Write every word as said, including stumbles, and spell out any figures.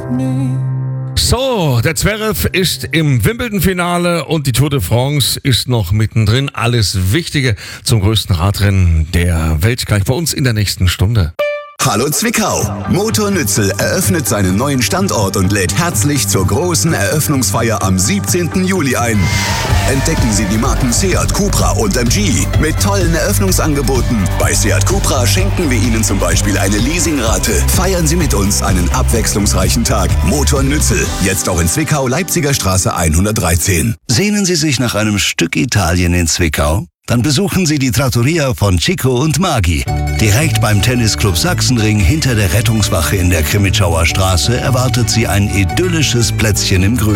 So, der Zverev ist im Wimbledon-Finale und die Tour de France ist noch mittendrin. Alles Wichtige zum größten Radrennen der Welt gleich bei uns in der nächsten Stunde. Hallo Zwickau! Motor Nützel eröffnet seinen neuen Standort und lädt herzlich zur großen Eröffnungsfeier am siebzehnten Juli ein. Entdecken Sie die Marken Seat, Cupra und M G mit tollen Eröffnungsangeboten. Bei Seat Cupra schenken wir Ihnen zum Beispiel eine Leasingrate. Feiern Sie mit uns einen abwechslungsreichen Tag. Motor Nützel, jetzt auch in Zwickau, Leipziger Straße hundertdreizehn. Sehnen Sie sich nach einem Stück Italien in Zwickau? Dann besuchen Sie die Trattoria von Chico und Magi. Direkt beim Tennisclub Sachsenring hinter der Rettungswache in der Krimitschauer Straße erwartet Sie ein idyllisches Plätzchen im Grün.